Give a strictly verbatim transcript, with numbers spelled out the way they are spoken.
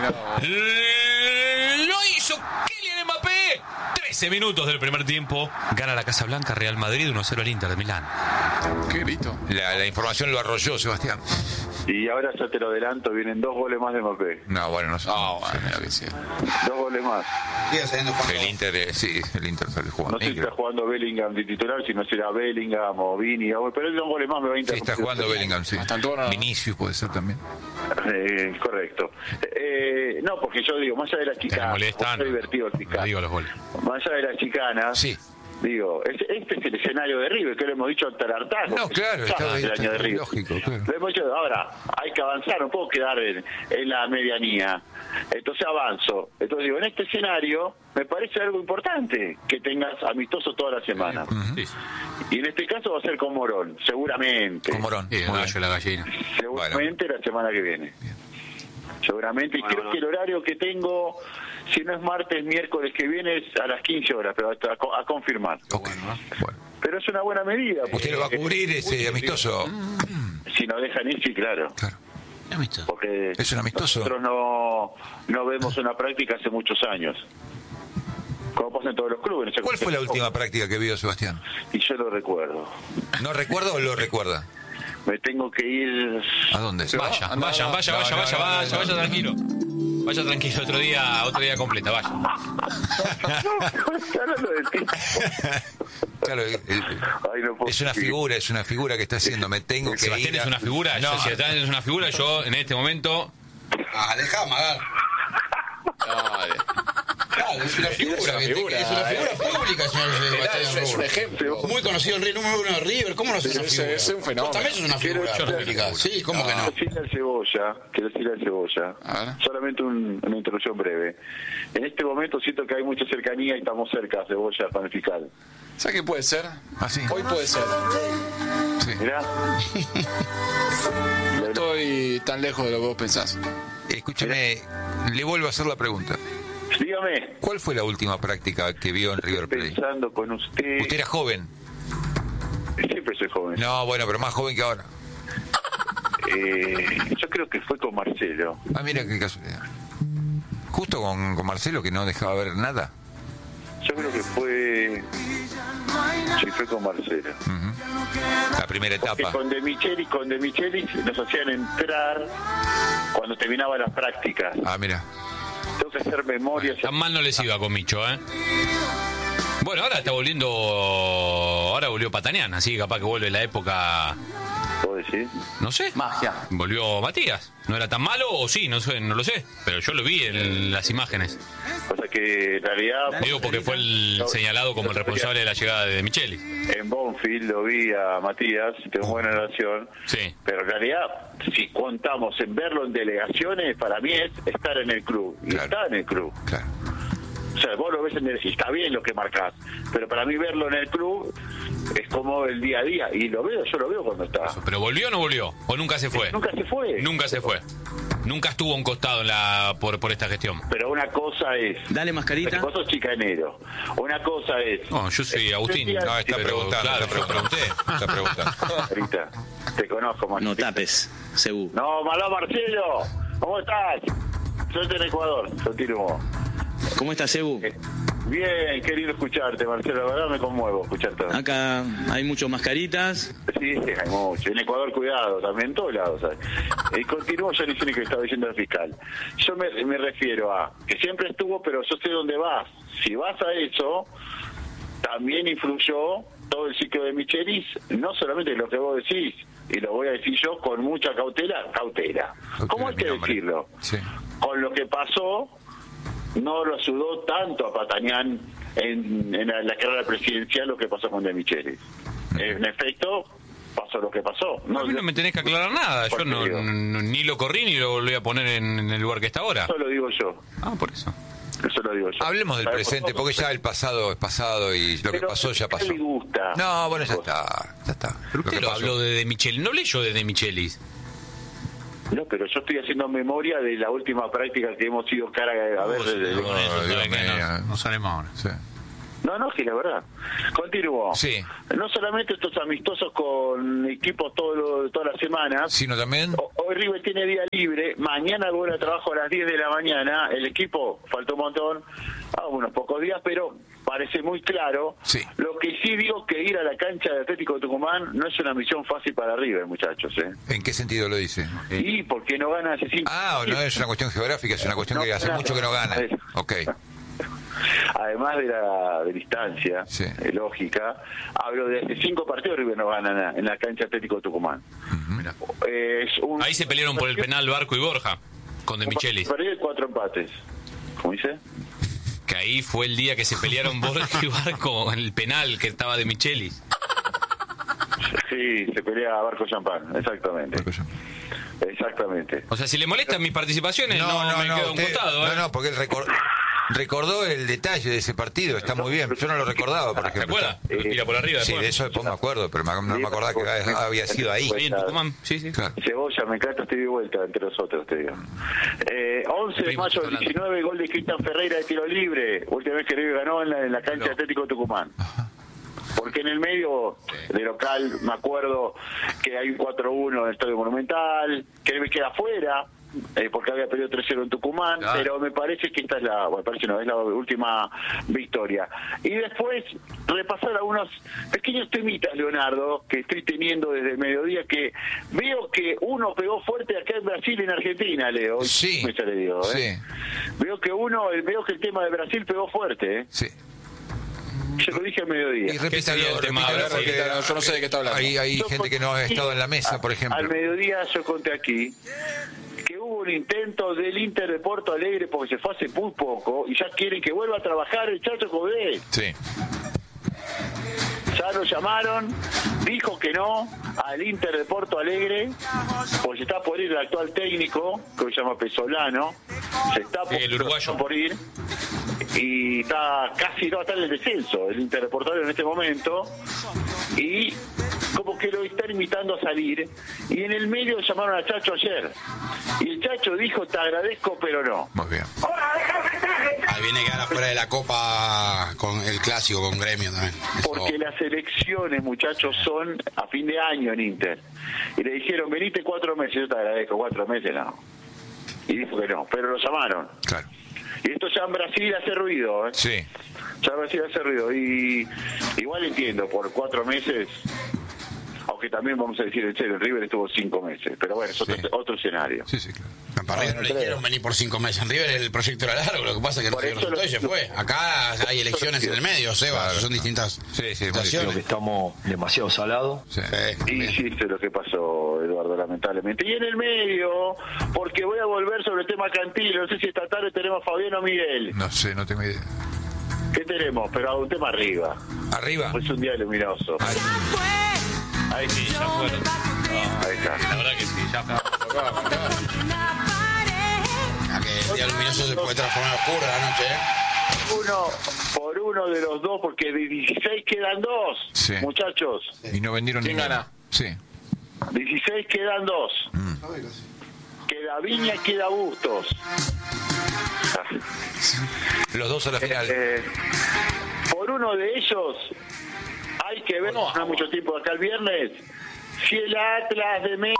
Lo hizo Kylian Mbappé. trece minutos del primer tiempo. Gana la Casa Blanca, Real Madrid uno cero al Inter de Milán. Qué grito. La, la información lo arrolló, Sebastián. Y ahora ya te lo adelanto, vienen dos goles más de Mbappé. No, bueno, no sé. No, bueno, mira que sí. Dos goles más. El Inter, eh, sí, el Inter sale jugando. No sé si está jugando Bellingham de titular, si no será Bellingham o Vini, pero dos goles más me va a Sí, interrumpir. está jugando Bellingham, sí. Hasta todo no. Vinicius puede ser también. Eh, correcto. Eh, no, porque yo digo, más allá de la Se chicana, molestan. está divertido el No fiscal. digo los goles. Más allá de la chicana, Sí. digo, es- este es el escenario de River, que lo hemos dicho hasta el hartazgo. No, claro, está, el está año de River. lógico, claro. Lo hemos dicho, ahora, hay que avanzar, no puedo quedar en, en la medianía. Entonces avanzo. Entonces digo, en este escenario me parece algo importante que tengas amistoso toda la semana. Sí. Y en este caso va a ser con Morón, seguramente. Con Morón. Sí, el Muy gallo y bien. la gallina. Seguramente la semana que viene. Seguramente. Y creo que el horario que tengo, si no es martes, miércoles que viene, es a las quince horas, pero hasta a, co- a confirmar. Ok, bueno. Pero es una buena medida. ¿Usted porque- lo va a cubrir ese amistoso? Si nos dejan ir, sí, claro. Claro. Porque ¿Es un amistoso? nosotros no, no vemos una práctica hace muchos años. Como pasa en todos los clubes. ¿Cuál fue la última práctica que vio Sebastián? Y yo lo recuerdo. ¿No recuerda o lo recuerda? Me tengo que ir... ¿A dónde? Vaya, Anda, vaya, no, vaya, no, vaya, no, vaya, no, vaya, no, vaya, no. tranquilo. Vaya tranquilo, otro día, otro día completa, vaya. Estoy hablando de ti. Claro, el- el- Ay, no puedo es una seguir. figura, es una figura que está haciendo. Me tengo que Sebastián ir. es a- una figura. No, Yo, si Sebastián es una figura, yo en este momento. Ah, dejá amagar. Dale. Claro, es una figura. Es una que te- figura, es una figura eh. pública, señor Sebastián Es, es un Rubio. ejemplo. Muy conocido el número uno de River. ¿Cómo no sos una Es- figura? es un fenómeno. Vos también sos una figura Quiero- pública. Sí, ¿cómo que no? Quiero decirle al Cebolla, quiero decirle al Cebolla, A ver. solamente un- una introducción breve. En este momento siento que hay mucha cercanía y estamos cerca, Cebolla, con el fiscal. ¿Sabes qué puede ser? ¿Ah, sí? Hoy puede ser. Sí. Mirá. No estoy tan lejos de lo que vos pensás. Escúcheme, le vuelvo a hacer la pregunta. Dígame, ¿Cuál fue la última práctica que vio en River Plate? pensando con usted... Usted era joven. Siempre soy joven. No, bueno, pero más joven que ahora. Eh, yo creo que fue con Marcelo. Ah, mira qué casualidad. Justo con, con Marcelo, que no dejaba ver nada. Yo creo que fue... Sí, fue con Marcelo. La primera Porque etapa. con De Michelis, con De Michelis nos hacían entrar cuando terminaban las prácticas. Ah, mira. Tengo que hacer memoria. Tan mal no les iba con Micho, ¿eh? Bueno, ahora está volviendo. Ahora volvió Patanián, así que capaz que vuelve la época. ¿Puedo decir? No sé. Magia. Volvió Matías. ¿No era tan malo o sí? No sé, no lo sé. Pero yo lo vi en las imágenes. O sea que en realidad... Digo porque fue el señalado como el responsable de la llegada de Micheli. En Bonfield lo vi a Matías, tengo buena relación. Sí. Pero en realidad, si contamos en verlo en delegaciones, para mí es estar en el club. Y Claro. está en el club. Claro. O sea, vos lo ves en el... Y está bien lo que marcás. Pero para mí verlo en el club es como el día a día. Y lo veo, yo lo veo cuando está. ¿Pero volvió o no volvió? ¿O nunca se fue? Nunca se fue. Nunca se fue. Nunca estuvo a un costado en la, por, por esta gestión. Pero una cosa es... Dale mascarita. Vos sos chicanero. Una cosa es... No, yo soy Agustín. No, No, está Pero, preguntando. claro, está yo preguntando. pregunté. Está preguntando. Ahorita, te conozco, Marcelo. No tapes, Cebú. No, malá Marcelo. ¿Cómo estás? Yo estoy en Ecuador. Continúo. ¿Cómo estás, Cebú? Bien, qué lindo escucharte, Marcelo. La verdad me conmuevo escucharte. Acá hay muchos mascaritas. Sí, sí, hay mucho. En Ecuador, cuidado, también en todos lados. ¿sabes? Y continúo, yo no sé ni que estaba diciendo el fiscal. Yo me, me refiero a que siempre estuvo, pero yo sé dónde vas. Si vas a eso, también influyó todo el ciclo de Michelis, no solamente lo que vos decís, y lo voy a decir yo con mucha cautela, cautela. ¿Cómo hay que Mi nombre. decirlo? Sí. Con lo que pasó, no lo ayudó tanto a Patanián en, en la, la carrera presidencial lo que pasó con De Michelis. En efecto, pasó lo que pasó. No, a mí no me tenés que aclarar nada. Yo no, no- ni lo corrí ni lo volví a poner en, en el lugar que está ahora. Eso lo digo yo. Ah, por eso. Eso lo digo yo. Hablemos del ¿Sabes? presente, porque ya el pasado es pasado y lo que Pero pasó ya ¿qué pasó. le gusta? No, bueno, ya está. Ya está. Pero usted que lo pasó. habló de De Michelis. No hablé yo de De Michelis. No, pero yo estoy haciendo memoria de la última práctica que hemos ido cara a ver. No, desde- Dios mío. No salimos ahora. Sí. No, no, que la verdad. Continúo. Sí. No solamente estos amistosos con equipos todo lo- todas las semanas. Sino también... O- Hoy River tiene día libre, mañana vuelve a trabajo a las diez de la mañana, el equipo faltó un montón, ah, unos pocos días, pero parece muy claro. Sí. Lo que sí digo que ir a la cancha de Atlético de Tucumán no es una misión fácil para River, muchachos. ¿eh? ¿En qué sentido lo dice? Y porque no gana hace cinco Ah, no es una cuestión geográfica, es una cuestión No, que hace no, mucho que no gana. es- Ok. Además de la de distancia Sí. eh, lógica, hablo de hace cinco partidos River no gana en la, en la cancha Atlético de Tucumán. Eh, es un- Ahí se pelearon por el penal Barco y Borja, con De un Michelis. partido y cuatro empates. ¿Cómo dice? Que ahí fue el día que se pelearon Borja y Barco en el penal que estaba De Michelis. Sí, se pelea a Barco Champán, exactamente. Barco Exactamente. O sea, si le molestan mis participaciones, no, No, no, me no, quedo a un usted- costado, ¿eh? no, no, porque él recor- recordó el detalle de ese partido, está muy bien. Yo no lo recordaba, por ¿Se ejemplo. acuerda? Lo tira por arriba Sí, después. de eso después me acuerdo, pero me- no me acordaba que había, había sido ahí. Ahí en Tucumán, sí, sí. Claro. Cebolla, me encanta este ida y vuelta entre nosotros, te digo. Eh, once de Primo, mayo del hablando. diecinueve, gol de Cristian Ferreira de tiro libre. Última vez que River ganó en la, en la cancha de Atlético de Tucumán. Porque en el medio de local me acuerdo que hay un cuatro uno en el Estadio Monumental, que me queda afuera, eh, porque había perdido tres cero en Tucumán, Claro. pero me parece que esta es la, bueno, parece no, es la última victoria. Y después repasar algunos pequeños temitas, Leonardo, que estoy teniendo desde el mediodía, que veo que uno pegó fuerte acá en Brasil y en Argentina, Leo. Sí, Me sale, digo, ¿eh? sí, Veo que uno, veo que el tema de Brasil pegó fuerte, ¿eh? sí. Yo lo dije al mediodía. Y repítalo, sería el tema repítalo, ahora? porque Repítalo, yo no sé de qué está hablando. Hay, hay Yo gente que no ha conté estado en la mesa, a- por ejemplo. Al mediodía yo conté aquí que hubo un intento del Inter de Porto Alegre porque se fue hace muy poco y ya quieren que vuelva a trabajar el Chacho Coudet. Sí, Ya lo llamaron, dijo que no al Inter de Porto Alegre porque se está por ir el actual técnico, que se llama Pesolano, se está por, El uruguayo. por ir y está casi no va a estar en el descenso el Inter de Porto Alegre en este momento y como que lo están invitando a salir y en el medio llamaron a Chacho ayer y el Chacho dijo te agradezco pero no. muy bien. Ahí viene a quedar afuera de la Copa con el clásico, con Gremio también. Eso- Porque las elecciones, muchachos, son a fin de año en Inter. Y le dijeron, venite cuatro meses. Yo te agradezco, cuatro meses no. Y dijo que no, pero lo llamaron. Claro. Y esto ya en Brasil hace ruido, ¿eh? Sí, Ya en Brasil hace ruido. Y igual entiendo, por cuatro meses, aunque también vamos a decir en serio, River estuvo cinco meses. Pero bueno, es otro, Sí. otro escenario. sí, sí, claro. Para River no le dijeron venir por cinco meses. En River el proyecto era largo, lo que pasa es que no Por se dio eso resultado y lo- se fue. Acá hay elecciones en el medio, Seba, Claro, son no. distintas Sí, sí, muy Creo que situaciones. estamos demasiado salados. Sí. Sí, Y también. sí, sé lo que pasó, Eduardo, lamentablemente. Y en el medio, porque voy a volver sobre el tema Cantilo, no sé si esta tarde tenemos a Fabián o Miguel. No sé, no tengo idea. ¿Qué tenemos? Pero un tema arriba. ¿Arriba? Es un día luminoso. Ah, Ahí sí, ya fueron. Ahí está. La verdad que sí, ya fue. A que el día luminoso se puede transformar en oscuro a la noche, ¿eh? Uno por uno de los dos, porque de dieciséis quedan dos, Sí. muchachos. y no vendieron ¿Quién ninguno. gana? Sí. dieciséis quedan dos. Queda Viña y queda Bustos. Los dos a la final. Eh, por uno de ellos hay que ver, no hay mucho tiempo de acá el viernes, si el Atlas de Messi